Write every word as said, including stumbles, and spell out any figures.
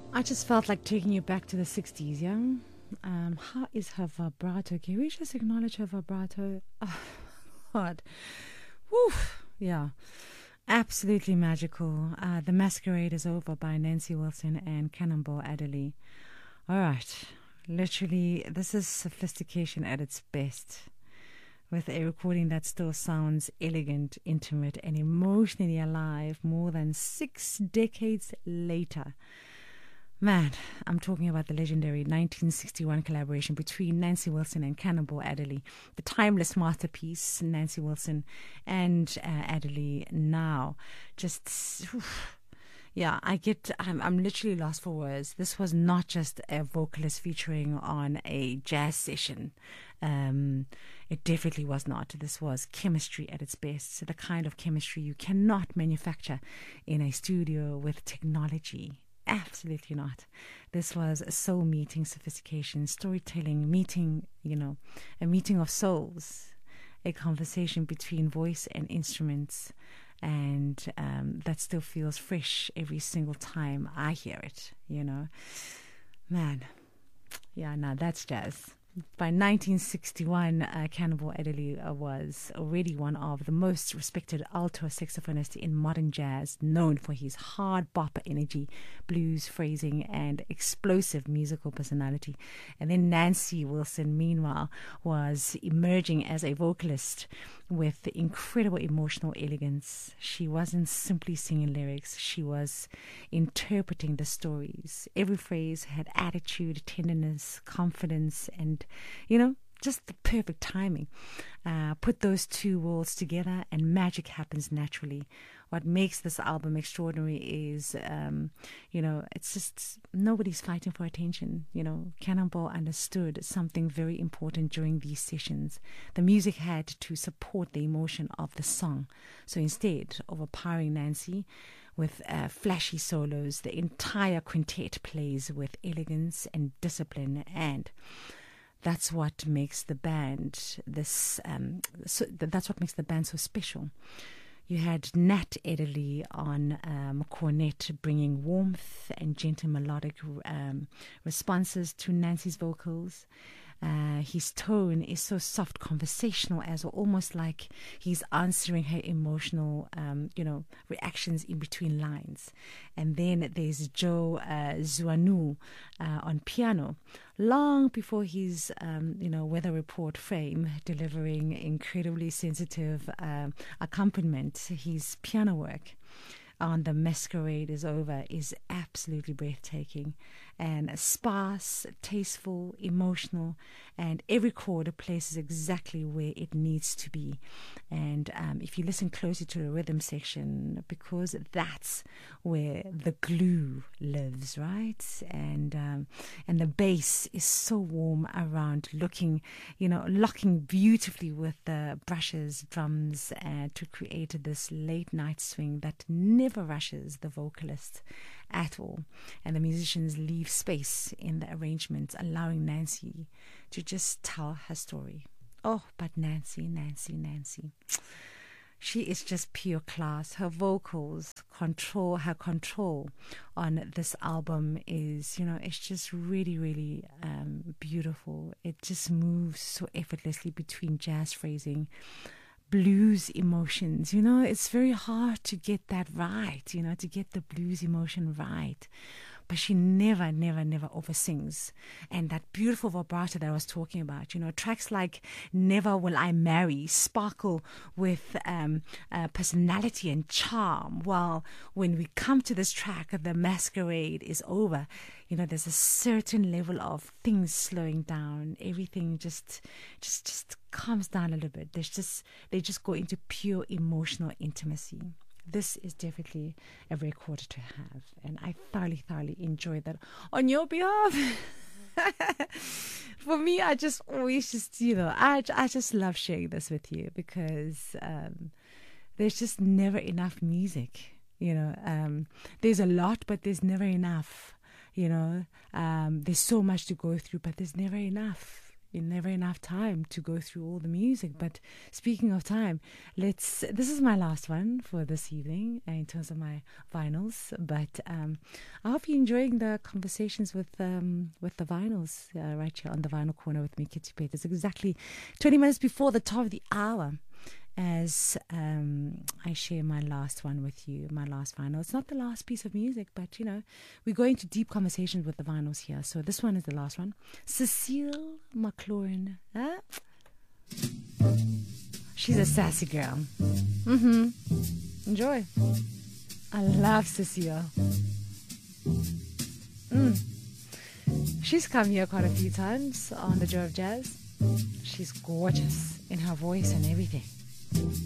I just felt like taking you back to the sixties, yeah? Um, how is her vibrato? Can we just acknowledge her vibrato? Oh, God. Woo. Yeah. Absolutely magical. Uh, the Masquerade is Over by Nancy Wilson and Cannonball Adderley. All right. Literally, this is sophistication at its best, with a recording that still sounds elegant, intimate, and emotionally alive more than six decades later. Man, I'm talking about the legendary nineteen sixty-one collaboration between Nancy Wilson and Cannonball Adderley, the timeless masterpiece, Nancy Wilson and uh, Adderley now. Just, oof. Yeah, I get, I'm, I'm literally lost for words. This was not just a vocalist featuring on a jazz session. Um, it definitely was not. This was chemistry at its best. So the kind of chemistry you cannot manufacture in a studio with technology. Absolutely not. This was a soul meeting, sophistication, storytelling, meeting, you know, a meeting of souls, a conversation between voice and instruments. And um, that still feels fresh every single time I hear it, you know. Man, yeah, now that's jazz. By nineteen sixty-one, uh, Cannonball Adderley uh, was already one of the most respected alto saxophonists in modern jazz, known for his hard bop energy, blues phrasing, and explosive musical personality. And then Nancy Wilson, meanwhile, was emerging as a vocalist with incredible emotional elegance. She wasn't simply singing lyrics, she was interpreting the stories. Every phrase had attitude, tenderness, confidence, and, you know, just the perfect timing. Uh, put those two worlds together and magic happens naturally. What makes this album extraordinary is, um, you know, it's just nobody's fighting for attention. You know, Cannonball understood something very important during these sessions. The music had to support the emotion of the song. So instead of overpowering Nancy with uh, flashy solos, the entire quintet plays with elegance and discipline, and that's what makes the band this. Um, so that's what makes the band so special. You had Nat Adderley on um, cornet, bringing warmth and gentle melodic um, responses to Nancy's vocals. Uh, his tone is so soft, conversational, as well, almost like he's answering her emotional, um, you know, reactions in between lines. And then there's Joe uh, Zuanu uh, on piano, long before his, um, you know, weather report fame, delivering incredibly sensitive um, accompaniment. His piano work on The Masquerade is Over is absolutely breathtaking and sparse, tasteful, emotional, and every chord places exactly where it needs to be. And um, if you listen closely to the rhythm section, because that's where the glue lives, right? And um, and the bass is so warm around, looking, you know, locking beautifully with the brushes, drums, uh, to create this late night swing that never rushes the vocalist at all. And the musicians leave space in the arrangements, allowing Nancy to just tell her story. Oh, but Nancy, Nancy, Nancy. She is just pure class. Her vocals, control, her control on this album is, you know, it's just really, really um, beautiful. It just moves so effortlessly between jazz phrasing, blues emotions. You know, it's very hard to get that right, you know, to get the blues emotion right. But she never, never, never oversins. And that beautiful vibrato that I was talking about, you know, tracks like Never Will I Marry sparkle with um, uh, personality and charm. While when we come to this track, The Masquerade is Over, you know, there's a certain level of things slowing down. Everything just, just, just calms down a little bit. There's just, they just go into pure emotional intimacy. This is definitely a record to have, and I thoroughly, thoroughly enjoyed that on your behalf. For me, I just always just, you know, I, I just love sharing this with you because um, there's just never enough music, you know. Um, there's a lot, but there's never enough, you know. Um, there's so much to go through, but there's never enough. never enough time to go through all the music. But speaking of time, let's. This is my last one for this evening uh, in terms of my vinyls. But um, I hope you're enjoying the conversations with um, with the vinyls uh, right here on the Vinyl Corner with me, Kitty Pate. It's exactly twenty minutes before the top of the hour, as um, I share my last one with you, my last vinyl. It's not the last piece of music, but, you know, we go into deep conversations with the vinyls here. So this one is the last one. Cecile McLaurin. Huh? She's a sassy girl. Mm-hmm. Enjoy. I love Cecile. Mm. She's come here quite a few times on the Joe of Jazz. She's gorgeous in her voice and everything.